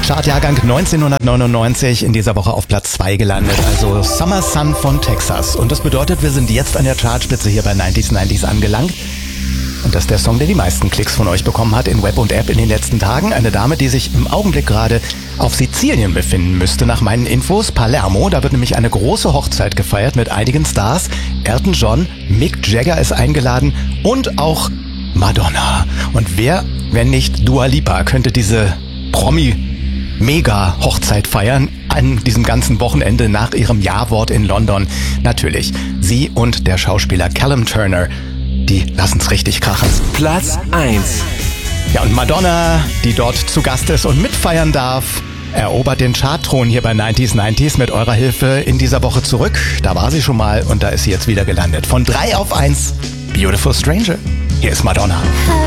Chartjahrgang 1999 in dieser Woche auf Platz 2 gelandet, also Summer Sun von Texas. Und das bedeutet, wir sind jetzt an der Chartspitze hier bei 90s angelangt. Und das ist der Song, der die meisten Klicks von euch bekommen hat in Web und App in den letzten Tagen. Eine Dame, die sich im Augenblick gerade auf Sizilien befinden müsste, nach meinen Infos. Palermo, da wird nämlich eine große Hochzeit gefeiert mit einigen Stars. Elton John, Mick Jagger ist eingeladen und auch Madonna. Und wer, wenn nicht Dua Lipa, könnte diese Promi-Mega-Hochzeit feiern an diesem ganzen Wochenende nach ihrem Ja-Wort in London? Natürlich, sie und der Schauspieler Callum Turner. Die lassen's richtig krachen. Platz 1. Ja, und Madonna, die dort zu Gast ist und mitfeiern darf, erobert den Chartthron hier bei 90s mit eurer Hilfe in dieser Woche zurück. Da war sie schon mal und da ist sie jetzt wieder gelandet. Von 3 auf 1, Beautiful Stranger. Hier ist Madonna.